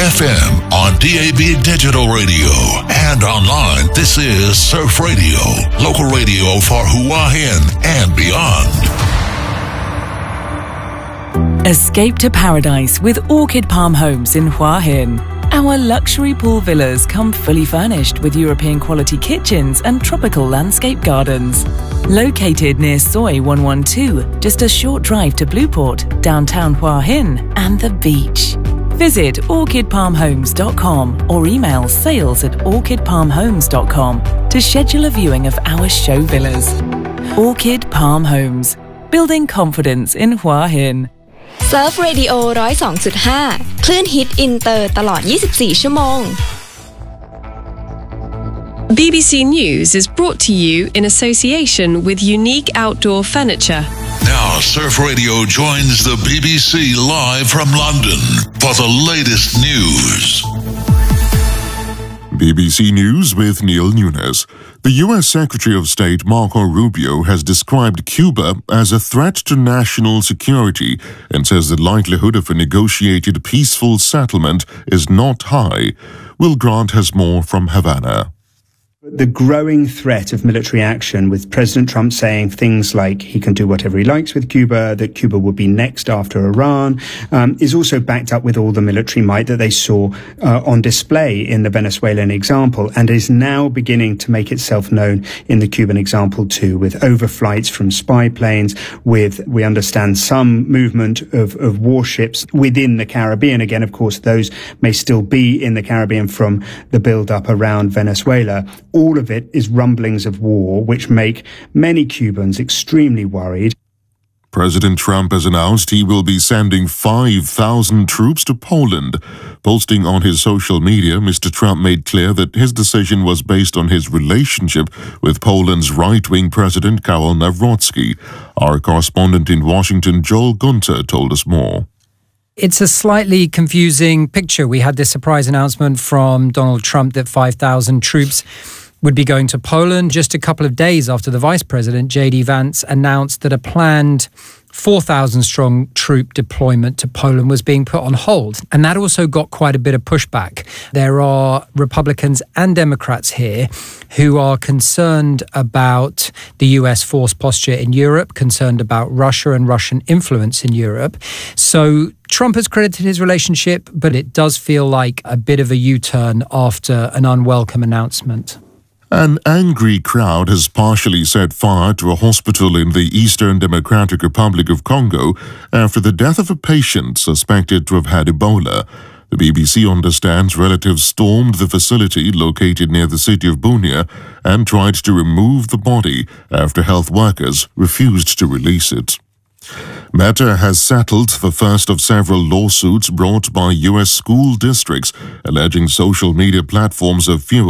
FM on DAB Digital Radio and online. This is Surf Radio, local radio for Hua Hin and beyond. Escape to paradise with Orchid Palm Homes in Hua Hin. Our luxury pool villas come fully furnished with European quality kitchens and tropical landscape gardens. Located near Soi 112, just a short drive to Blueport, downtown Hua Hin and the beach. Visit orchidpalmhomes.com or email sales@orchidpalmhomes.com to schedule a viewing of our show villas. Orchid Palm Homes, building confidence in Hua Hin. Surf Radio 102.5 คลื่นฮิตอินเตอร์ตลอด 24 ชั่วโมง BBC News is brought to you in association with Unique Outdoor Furniture. Now, Surf Radio joins the BBC live from London for the latest news. BBC News with Neil Nunes. The U.S. Secretary of State Marco Rubio has described Cuba as a threat to national security and says the likelihood of a negotiated peaceful settlement is not high. Will Grant has more from Havana. The growing threat of military action, with President Trump saying things like he can do whatever he likes with Cuba, that Cuba will be next after Iran, is also backed up with all the military might that they saw on display in the Venezuelan example, and is now beginning to make itself known in the Cuban example too, with overflights from spy planes, with, we understand, some movement of warships within the Caribbean. Again, of course, those may still be in the Caribbean from the build-up around Venezuela. All of it is rumblings of war, which make many Cubans extremely worried. President Trump has announced he will be sending 5,000 troops to Poland. Posting on his social media, Mr. Trump made clear that his decision was based on his relationship with Poland's right-wing president, Karol Nawrocki. Our correspondent in Washington, Joel Gunter, told us more. It's a slightly confusing picture. We had this surprise announcement from Donald Trump that 5,000 troops would be going to Poland just a couple of days after the Vice President, J.D. Vance, announced that a planned 4,000-strong troop deployment to Poland was being put on hold. And that also got quite a bit of pushback. There are Republicans and Democrats here who are concerned about the US force posture in Europe, concerned about Russia and Russian influence in Europe. So Trump has credited his relationship, but it does feel like a bit of a U-turn after an unwelcome announcement. An angry crowd has partially set fire to a hospital in the Eastern Democratic Republic of Congo after the death of a patient suspected to have had Ebola. The BBC understands relatives stormed the facility located near the city of Bunia and tried to remove the body after health workers refused to release it. Meta has settled the first of several lawsuits brought by U.S. school districts alleging social media platforms have fueled